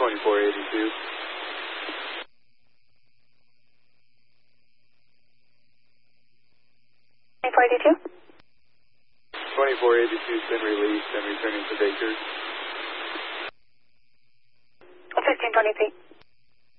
2482. 2482? 2482's been released and returning to Baker. 1523.